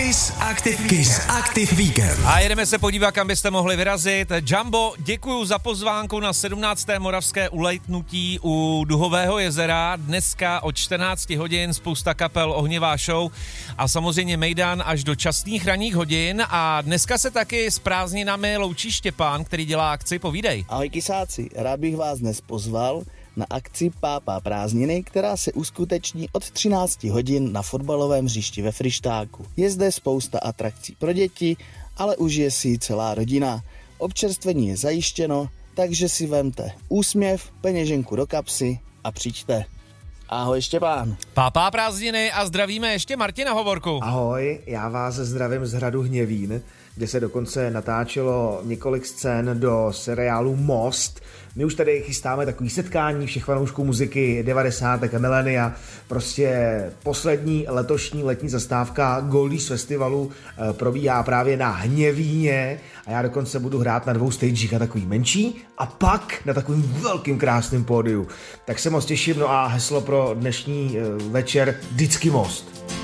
Kiss Weekend. A jedeme se podívat, kam byste mohli vyrazit. Jumbo, děkuju za pozvánku na 17. moravské ulejtnutí u Duhového jezera. Dneska od 14 hodin spousta kapel, ohnivá show a samozřejmě mejdan až do časných ranních hodin. A dneska se taky s prázdninami loučí Štěpán, který dělá akci. Povídej. Ahoj kysáci, rád bych vás dnes pozval na akci Pápá prázdniny, která se uskuteční od 13 hodin na fotbalovém hřišti ve Fryštáku. Je zde spousta atrakcí pro děti, ale užije si ji celá rodina. Občerstvení je zajištěno, takže si vemte úsměv, peněženku do kapsy a přijďte. Ahoj Štěpán. Pápá prázdniny a zdravíme ještě Martina Hovorku. Ahoj, já vás zdravím z hradu Hněvín, kde se dokonce natáčelo několik scén do seriálu Most. My už tady chystáme takový setkání všech fanoušků muziky 90. a milénia. Prostě poslední letošní letní zastávka Goldies festivalu probíhá právě na Hněvíně a já dokonce budu hrát na 2 stagech, na takový menší a pak na takovým velkým krásným pódiu. Tak se moc těším, no a heslo pro dnešní večer: vždycky Most.